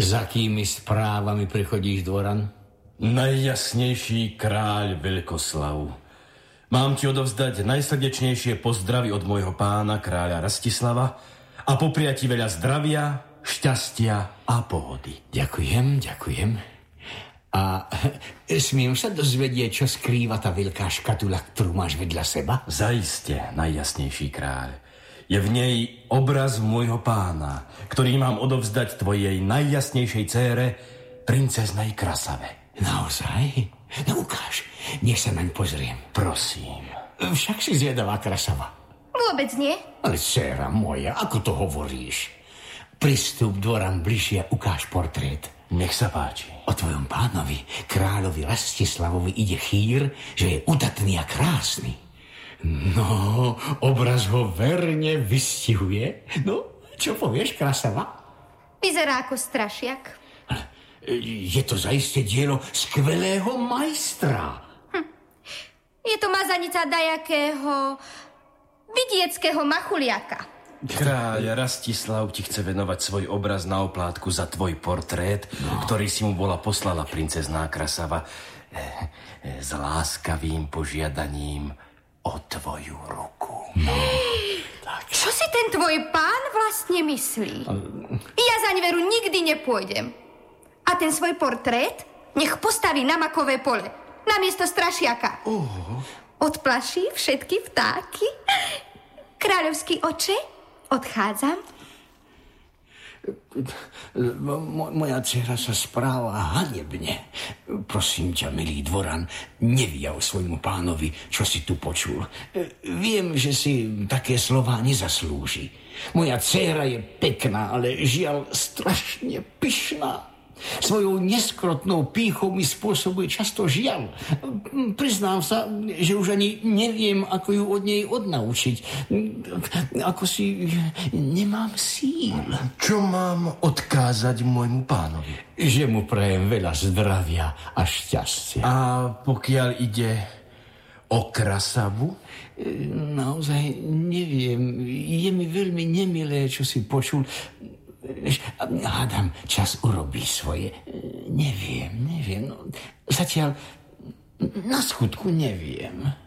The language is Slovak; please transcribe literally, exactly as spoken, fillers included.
Za akými správami prichodíš, dvoran? Najjasnejší kráľ Veľkoslav. Mám ti odovzdať najsrdečnejšie pozdravy od môjho pána, kráľa Rastislava, a popriať ti veľa zdravia, šťastia a pohody. Ďakujem, ďakujem. A smiem sa dozvedieť, čo skrýva tá veľká škatula, ktorú máš vedľa seba? Zaiste, najjasnejší kráľ. Je v nej obraz môjho pána, ktorý mám odovzdať tvojej najjasnejšej dcére, princeznej Krasave. Naozaj? No ukáž, nech sa naň pozriem. Prosím. Však si zvedavá, Krasava. Vôbec nie. Ale dcéra moja, ako to hovoríš? Pristup, dvoran, bližšie, ukáž portrét. Nech sa páči. O tvojom pánovi, kráľovi Rastislavovi, ide chýr, že je udatný a krásny. No, obraz ho verne vystihuje. No, čo povieš, Krasava? Vyzerá ako strašiak. Je to zaiste dielo skvelého majstra. Hm. Je to mazanica dajakého vidieckého machuliaka. Kráľ Rastislav ti chce venovať svoj obraz na oplátku za tvoj portrét, no. ktorý si mu bola poslala princezná Krasava s láskavým požiadaním o tvoju ruku. No, tak. Čo si ten tvoj pán vlastne myslí? Ja zaň veru nikdy nepôjdem. A ten svoj portrét nech postaví na makové pole, namiesto strašiaka. Uh. Odplaší všetky vtáky. Kráľovský oče, odchádzam. Moja dcera sa správa hanebne. Prosím ťa, milý dvoran, nevyjav svojmu pánovi, čo si tu počul. Viem, že si také slová nezaslúži. Moja dcera je pekná, ale žiaľ strašne pyšná. Svojou neskrotnou pýchou mi spôsobuje často žiaľ. Priznám sa, že už ani neviem, ako ju od nej odnaučiť. Ako si nemám síl. Čo mám odkázať môjmu pánovi? Že mu prajem veľa zdravia a šťastia. A pokiaľ ide o Krasavu? Naozaj neviem. Je mi veľmi nemilé, čo si počul. Hádam, čas urobí svoje. Neviem, neviem. No, zatiaľ na skutku neviem.